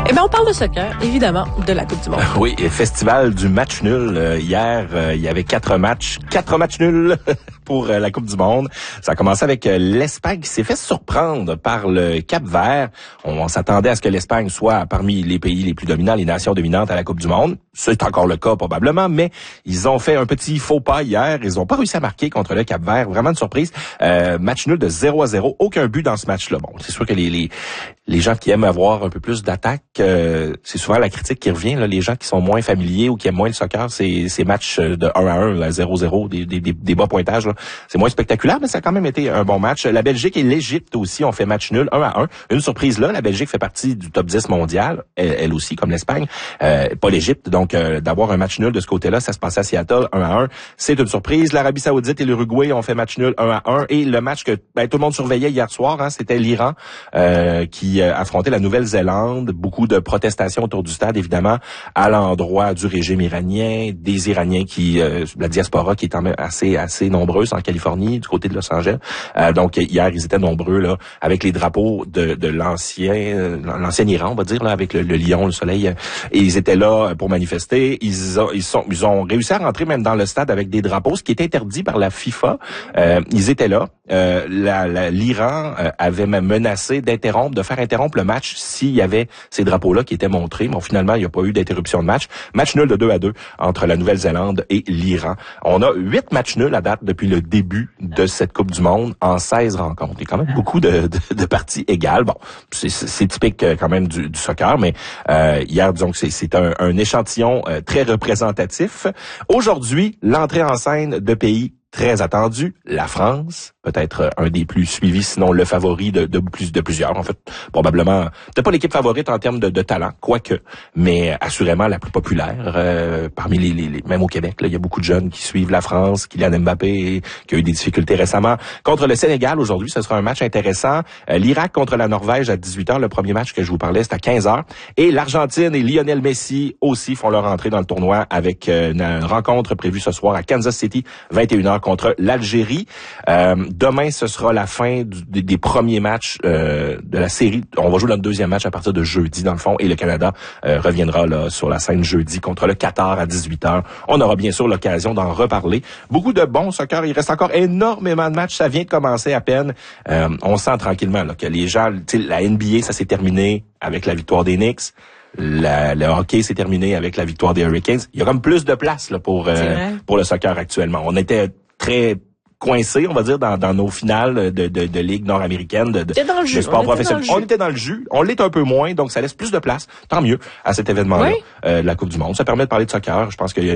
Eh bien, on parle de soccer, évidemment, de la Coupe du Monde. Oui, et festival du match nul. Hier, il y avait 4 matchs nuls pour la Coupe du Monde. Ça a commencé avec l'Espagne qui s'est fait surprendre par le Cap-Vert. On s'attendait à ce que l'Espagne soit parmi les pays les plus dominants, les nations dominantes à la Coupe du Monde. C'est encore le cas probablement, mais ils ont fait un petit faux pas hier. Ils n'ont pas réussi à marquer contre le Cap-Vert. Vraiment une surprise. Match nul de 0-0. Aucun but dans ce match-là. Bon, c'est sûr que les gens qui aiment avoir un peu plus d'attaque, c'est souvent la critique qui revient. Là, les gens qui sont moins familiers ou qui aiment moins le soccer, ces matchs de 1-1, 0-0, des bas pointages, là, c'est moins spectaculaire, mais ça a quand même été un bon match. La Belgique et l'Égypte aussi ont fait match nul, 1-1. Une surprise là, la Belgique fait partie du top 10 mondial, elle aussi, comme l'Espagne, pas l'Égypte. Donc, d'avoir un match nul de ce côté-là, ça se passait à Seattle, 1-1. C'est une surprise. L'Arabie Saoudite et l'Uruguay ont fait match nul, 1-1. Et le match que tout le monde surveillait hier soir, c'était l'Iran qui affrontait la Nouvelle-Zélande. Beaucoup de protestations autour du stade, évidemment, à l'endroit du régime iranien, des Iraniens la diaspora qui est quand même assez nombreuse en Californie, du côté de Los Angeles. Donc hier, ils étaient nombreux là, avec les drapeaux de l'ancien Iran, on va dire, là, avec le lion, le soleil. Et ils étaient là pour manifester. Ils ont réussi à rentrer même dans le stade avec des drapeaux, ce qui est interdit par la FIFA. Ils étaient là. L'Iran avait même menacé de faire interrompre le match s'il y avait ces drapeaux-là qui étaient montrés. Bon, finalement, il n'y a pas eu d'interruption de match. Match nul de 2-2 entre la Nouvelle-Zélande et l'Iran. On a 8 matchs nuls à date depuis le début de cette Coupe du Monde en 16 rencontres. Il y a quand même beaucoup de parties égales. Bon, c'est typique quand même du soccer, mais hier, disons que c'est un échantillon très représentatif. Aujourd'hui, l'entrée en scène de pays très attendu, la France, peut-être un des plus suivis, sinon le favori de plusieurs. En fait, probablement, peut-être pas l'équipe favorite en termes de talent, quoique, mais assurément la plus populaire. Parmi même au Québec, là, il y a beaucoup de jeunes qui suivent la France, Kylian Mbappé, qui a eu des difficultés récemment. Contre le Sénégal, aujourd'hui, ce sera un match intéressant. L'Irak contre la Norvège à 18h, le premier match que je vous parlais, c'est à 15h. Et l'Argentine et Lionel Messi aussi font leur entrée dans le tournoi avec une rencontre prévue ce soir à Kansas City, 21h contre l'Algérie. Demain, ce sera la fin des premiers matchs de la série. On va jouer notre deuxième match à partir de jeudi, dans le fond, et le Canada reviendra là sur la scène jeudi contre le Qatar à 18h. On aura bien sûr l'occasion d'en reparler. Beaucoup de bons soccer. Il reste encore énormément de matchs. Ça vient de commencer à peine. On sent tranquillement là, que les gens... La NBA, ça s'est terminé avec la victoire des Knicks. Le hockey s'est terminé avec la victoire des Hurricanes. Il y a comme plus de place là, pour le soccer actuellement. On était très coincés, on va dire, dans nos finales de ligue nord-américaine de sport professionnel. On était dans le jus. On l'est un peu moins, donc ça laisse plus de place, tant mieux, à cet événement-là, la Coupe du Monde. Ça permet de parler de soccer. Je pense qu'il y a